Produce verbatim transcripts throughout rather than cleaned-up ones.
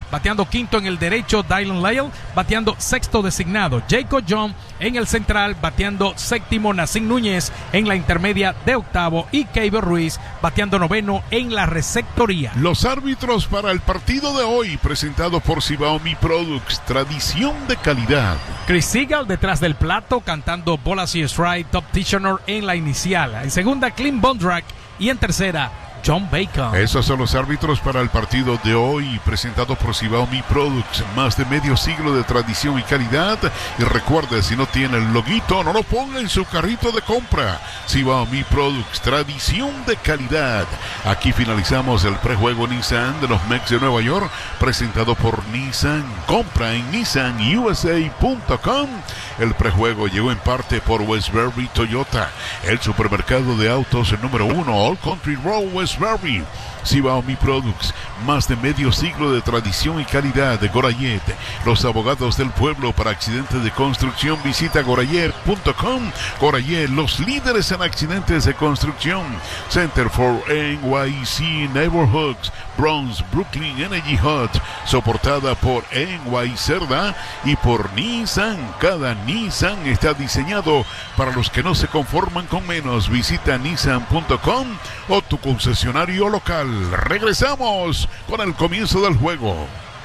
bateando quinto en el derecho Dylan Lyle, bateando sexto designado Jacob John, en el central bateando séptimo Nacín Núñez, en la intermedia de octavo y Keiber Ruiz bateando noveno en la receptoría. Los árbitros para el partido de hoy, presentado por Xiaomi Products, tradición de calidad. Chris Seagal detrás del plato cantando Bolas y Strike, Top Titioner en la inicial, en segunda Clint Bondrak y en tercera John Bacon. Esos son los árbitros para el partido de hoy, presentados por Xiaomi Products, más de medio siglo de tradición y calidad. Y recuerde, si no tiene el loguito, no lo ponga en su carrito de compra. Xiaomi Products, tradición de calidad. Aquí finalizamos el prejuego Nissan de los Mets de Nueva York, presentado por Nissan. Compra en nissan u s a punto com. El prejuego llegó en parte por Westbury Toyota, el supermercado de autos número uno, All Country Road, Westbury. Xiaomi Products, más de medio siglo de tradición y calidad. De Gorayet, los abogados del pueblo para accidentes de construcción. Visita gorayet punto com. Gorayet, los líderes en accidentes de construcción. Center for N Y C Neighborhoods, Bronx, Brooklyn Energy Hut, soportada por N Y Cerda y por Nissan. Cada Nissan está diseñado para los que no se conforman con menos. Visita nissan punto com o tu concesionario local. Regresamos con el comienzo del juego.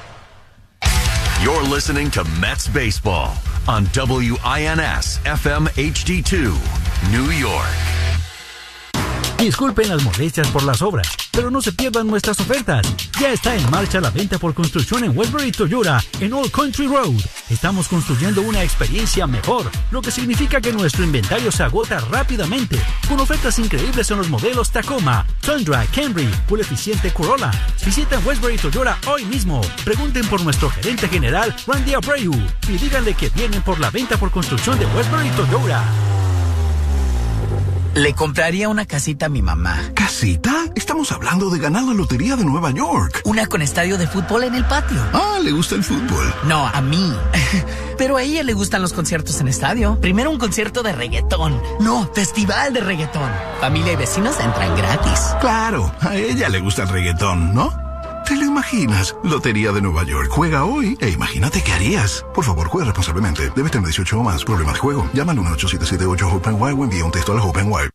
You're listening to Mets Baseball on W I N S F M H D two, New York. Disculpen las molestias por las obras, pero no se pierdan nuestras ofertas. Ya está en marcha la venta por construcción en Westbury Toyota, en Old Country Road. Estamos construyendo una experiencia mejor, lo que significa que nuestro inventario se agota rápidamente, con ofertas increíbles en los modelos Tacoma, Tundra, Camry, Full eficiente Corolla. Visiten Westbury Toyota hoy mismo. Pregunten por nuestro gerente general, Randy Abreu, y díganle que vienen por la venta por construcción de Westbury Toyota. Le compraría una casita a mi mamá. ¿Casita? Estamos hablando de ganar la lotería de Nueva York. Una con estadio de fútbol en el patio. Ah, ¿le gusta el fútbol? No, a mí. Pero a ella le gustan los conciertos en estadio. Primero un concierto de reggaetón. No, festival de reggaetón. Familia y vecinos entran gratis. Claro, a ella le gusta el reggaetón, ¿no? ¿Te lo imaginas? Lotería de Nueva York. Juega hoy e imagínate qué harías. Por favor, juega responsablemente. Debes tener dieciocho o más. Problemas de juego. Llama al uno ocho siete siete ocho Hope and Wild o envía un texto a la Hope and Wild.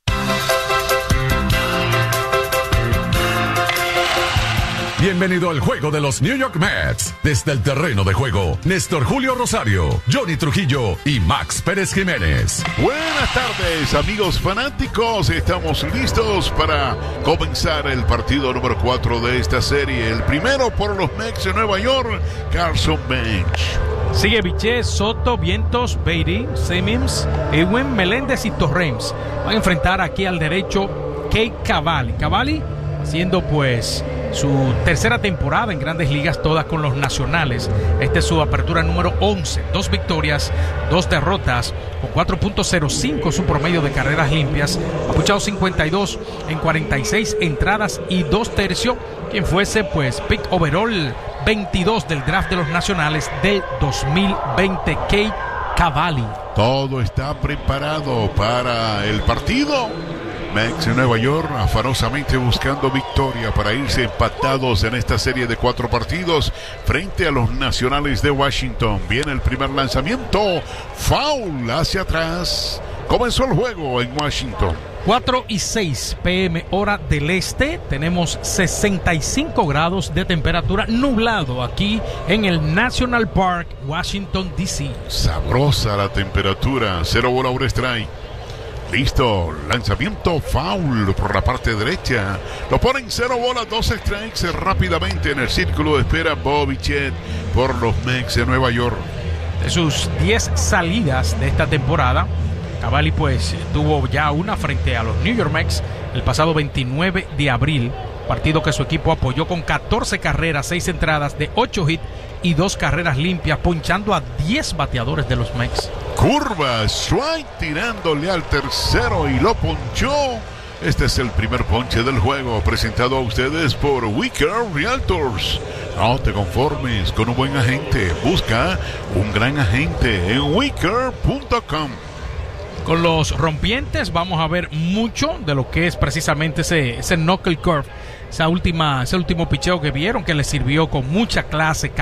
Bienvenido al juego de los New York Mets. Desde el terreno de juego, Néstor Julio Rosario, Johnny Trujillo y Max Pérez Jiménez. Buenas tardes, amigos fanáticos. Estamos listos para comenzar el partido número cuatro de esta serie. El primero por los Mets de Nueva York, Carson Bench. Sigue Bichette, Soto, Vientos, Beatty, Simmons, Ewen, Meléndez y Torrens. Van a enfrentar aquí al derecho Kate Cavalli. Cavalli siendo pues su tercera temporada en Grandes Ligas, todas con los Nacionales. Esta es su apertura número once, dos victorias, dos derrotas, con cuatro punto cero cinco su promedio de carreras limpias, apuchado cincuenta y dos en cuarenta y seis entradas y dos tercios, quien fuese pues pick overall veintidós del draft de los Nacionales del dos mil veinte, Kate Cavalli. Todo está preparado para el partido. Mets en Nueva York afanosamente buscando victoria para irse empatados en esta serie de cuatro partidos frente a los Nacionales de Washington. Viene el primer lanzamiento, foul hacia atrás. Comenzó el juego en Washington. cuatro y seis p m hora del este. Tenemos sesenta y cinco grados de temperatura, nublado aquí en el National Park, Washington, D C. Sabrosa la temperatura. Cero bola, un strike. Listo, lanzamiento foul por la parte derecha. Lo ponen cero bolas, dos strikes rápidamente en el círculo de espera Bobby Chet por los Mets de Nueva York. De sus diez salidas de esta temporada, Cavalli pues tuvo ya una frente a los New York Mets el pasado veintinueve de abril, partido que su equipo apoyó con catorce carreras, seis entradas de ocho hits y dos carreras limpias, ponchando a diez bateadores de los Mets. Curva, strike tirándole al tercero y lo ponchó. Este es el primer ponche del juego, presentado a ustedes por Wicker Realtors. No te conformes con un buen agente, busca un gran agente en wicker punto com. Con los rompientes vamos a ver mucho de lo que es precisamente ese, ese knuckle curve, esa última, ese último picheo que vieron, que le sirvió con mucha clase.